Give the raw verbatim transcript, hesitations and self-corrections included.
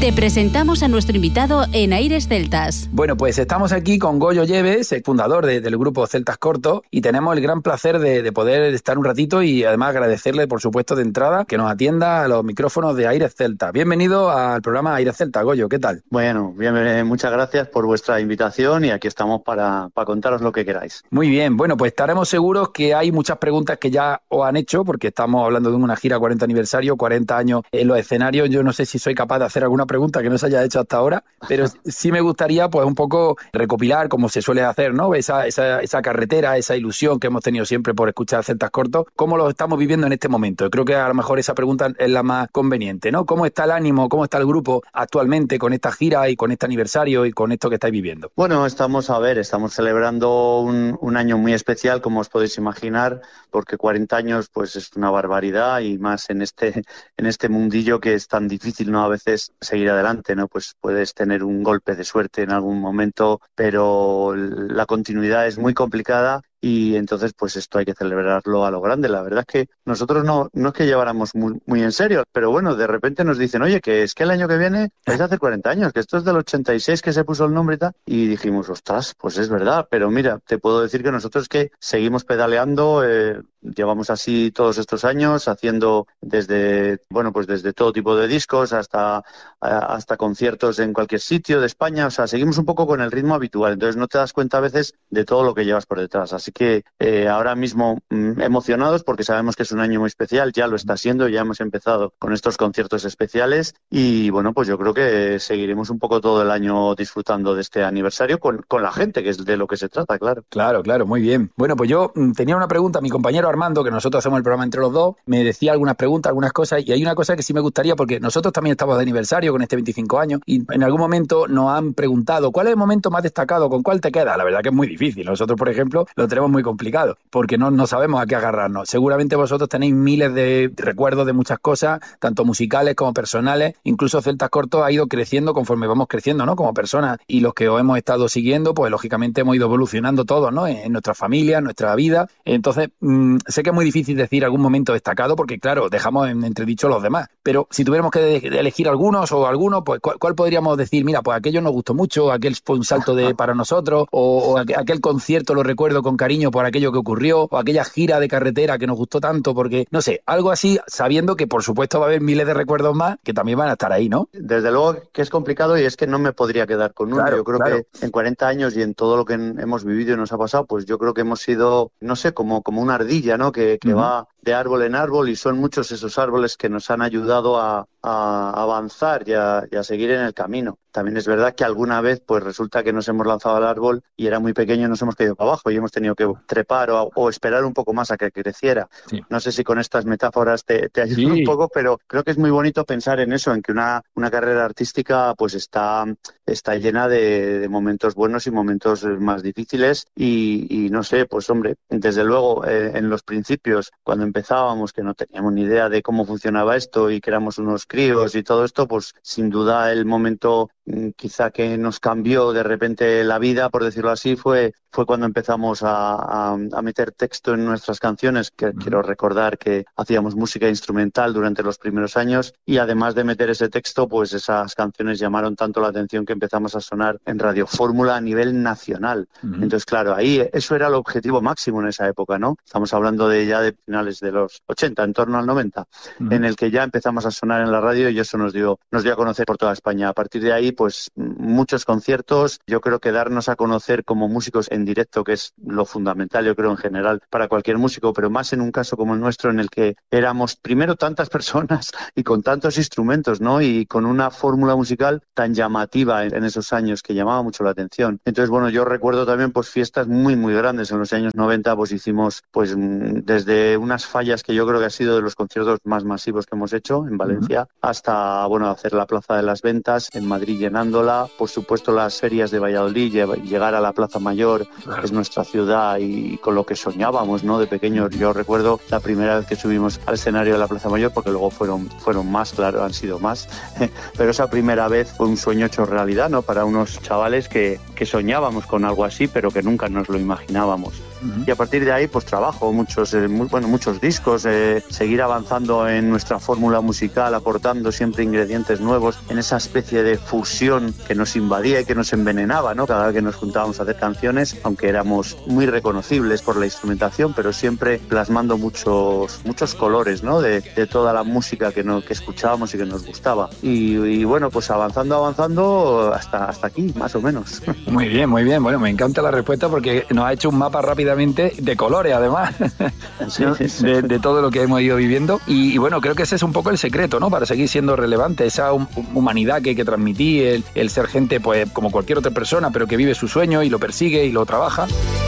Te presentamos a nuestro invitado en Aires Celtas. Bueno, pues estamos aquí con Goyo Lleves, el fundador de, del grupo Celtas Cortos, y tenemos el gran placer de, de poder estar un ratito y además agradecerle, por supuesto, de entrada, que nos atienda a los micrófonos de Aires Celtas. Bienvenido al programa Aires Celtas, Goyo, ¿qué tal? Bueno, bien, muchas gracias por vuestra invitación y aquí estamos para, para contaros lo que queráis. Muy bien, bueno, pues estaremos seguros que hay muchas preguntas que ya os han hecho, porque estamos hablando de una gira cuarenta aniversario, cuarenta años en los escenarios. Yo no sé si soy capaz de hacer alguna pregunta que no se haya hecho hasta ahora, pero sí me gustaría pues un poco recopilar, como se suele hacer, ¿no? Esa, esa, esa carretera, esa ilusión que hemos tenido siempre por escuchar Celtas Cortos, ¿cómo lo estamos viviendo en este momento? Creo que a lo mejor esa pregunta es la más conveniente, ¿no? ¿Cómo está el ánimo, cómo está el grupo actualmente con esta gira y con este aniversario y con esto que estáis viviendo? Bueno, estamos a ver, estamos celebrando un, un año muy especial, como os podéis imaginar, porque cuarenta años pues es una barbaridad y más en este, en este mundillo que es tan difícil, ¿no? A veces seguir adelante, ¿no? Pues puedes tener un golpe de suerte en algún momento, pero la continuidad es muy complicada. Y entonces, pues esto hay que celebrarlo a lo grande. La verdad es que nosotros no, no es que lleváramos muy, muy en serio, pero bueno, de repente nos dicen, oye, que es que el año que viene vais a hacer cuarenta años, que esto es del ochenta y seis que se puso el nombre y tal. Y dijimos, ostras, pues es verdad, pero mira, te puedo decir que nosotros que seguimos pedaleando, eh, llevamos así todos estos años, haciendo desde, bueno, pues desde todo tipo de discos hasta, hasta conciertos en cualquier sitio de España. O sea, seguimos un poco con el ritmo habitual. Entonces no te das cuenta a veces de todo lo que llevas por detrás. Así que eh, ahora mismo mmm, emocionados porque sabemos que es un año muy especial, ya lo está siendo, ya hemos empezado con estos conciertos especiales y bueno, pues yo creo que seguiremos un poco todo el año disfrutando de este aniversario con, con la gente, que es de lo que se trata, claro. Claro, claro, muy bien. Bueno, pues yo mmm, tenía una pregunta, mi compañero Armando, que nosotros hacemos el programa entre los dos, me decía algunas preguntas, algunas cosas, y hay una cosa que sí me gustaría, porque nosotros también estamos de aniversario con este veinticinco años, y en algún momento nos han preguntado, ¿cuál es el momento más destacado? ¿Con cuál te queda? La verdad que es muy difícil. Nosotros, por ejemplo, lo tenemos muy complicado, porque no, no sabemos a qué agarrarnos. Seguramente vosotros tenéis miles de recuerdos de muchas cosas, tanto musicales como personales. Incluso Celtas Cortos ha ido creciendo conforme vamos creciendo, ¿no? Como personas, y los que os hemos estado siguiendo, pues lógicamente hemos ido evolucionando todos, ¿no? En, en nuestra familia, en nuestra vida. Entonces, mmm, sé que es muy difícil decir algún momento destacado, porque claro, dejamos en entredicho los demás. Pero si tuviéramos que de, de elegir algunos o algunos, pues ¿cuál, ¿cuál podríamos decir? Mira, pues aquello nos gustó mucho, aquel fue un salto de para nosotros, o, o aquel, aquel concierto lo recuerdo con cariño por aquello que ocurrió, o aquella gira de carretera que nos gustó tanto, porque, no sé, algo así, sabiendo que por supuesto va a haber miles de recuerdos más que también van a estar ahí, ¿no? Desde luego que es complicado y es que no me podría quedar con uno. Claro, yo creo claro. que en cuarenta años y en todo lo que hemos vivido y nos ha pasado, pues yo creo que hemos sido, no sé, como, como una ardilla, ¿no? Que, que uh-huh. va de árbol en árbol y son muchos esos árboles que nos han ayudado a, a avanzar y a, y a seguir en el camino. También es verdad que alguna vez pues resulta que nos hemos lanzado al árbol y era muy pequeño y nos hemos caído para abajo y hemos tenido que trepar o, o esperar un poco más a que creciera. Sí. No sé si con estas metáforas te, te ayudo sí. un poco, pero creo que es muy bonito pensar en eso, en que una, una carrera artística pues está, está llena de, de momentos buenos y momentos más difíciles y, y no sé, pues hombre, desde luego eh, en los principios, cuando empezábamos, que no teníamos ni idea de cómo funcionaba esto y que éramos unos críos y todo esto, pues sin duda el momento quizá que nos cambió de repente la vida, por decirlo así, fue, fue cuando empezamos a, a, a meter texto en nuestras canciones, que uh-huh. quiero recordar que hacíamos música instrumental durante los primeros años y además de meter ese texto, pues esas canciones llamaron tanto la atención que empezamos a sonar en Radio Fórmula a nivel nacional. Uh-huh. Entonces, claro, ahí eso era el objetivo máximo en esa época, ¿no? Estamos hablando de ya de finales de los ochenta, en torno al noventa, uh-huh. en el que ya empezamos a sonar en la radio y eso nos dio, nos dio a conocer por toda España. A partir de ahí, pues muchos conciertos, yo creo que darnos a conocer como músicos en directo, que es lo fundamental, yo creo en general para cualquier músico, pero más en un caso como el nuestro en el que éramos primero tantas personas y con tantos instrumentos, ¿no? Y con una fórmula musical tan llamativa en esos años que llamaba mucho la atención. Entonces, bueno, yo recuerdo también pues fiestas muy, muy grandes en los años noventa, pues hicimos pues desde unas fallas que yo creo que ha sido de los conciertos más masivos que hemos hecho en Valencia, uh-huh. hasta, bueno, hacer la Plaza de las Ventas en Madrid llenándola, por supuesto las ferias de Valladolid, llegar a la Plaza Mayor, claro. que es nuestra ciudad y con lo que soñábamos, ¿no? De pequeños. Yo recuerdo la primera vez que subimos al escenario de la Plaza Mayor, porque luego fueron, fueron más, claro, han sido más, pero esa primera vez fue un sueño hecho realidad, ¿no? Para unos chavales que, que que soñábamos con algo así, pero que nunca nos lo imaginábamos. Uh-huh. Y a partir de ahí, pues trabajo muchos, eh, muy, bueno, muchos discos, eh, seguir avanzando en nuestra fórmula musical, aportando siempre ingredientes nuevos en esa especie de fusión que nos invadía y que nos envenenaba, ¿no? Cada vez que nos juntábamos a hacer canciones, aunque éramos muy reconocibles por la instrumentación, pero siempre plasmando muchos, muchos colores, ¿no? De, de toda la música que, no, que escuchábamos y que nos gustaba. Y, y bueno, pues avanzando, avanzando hasta, hasta aquí, más o menos. Muy bien, muy bien. Bueno, me encanta la respuesta porque nos ha hecho un mapa rápidamente de colores, además, sí, ¿no? sí. de, de todo lo que hemos ido viviendo. Y, y bueno, creo que ese es un poco el secreto, ¿no? Para seguir siendo relevante, esa hum- humanidad que hay que transmitir, el, el ser gente, pues, como cualquier otra persona, pero que vive su sueño y lo persigue y lo trabaja.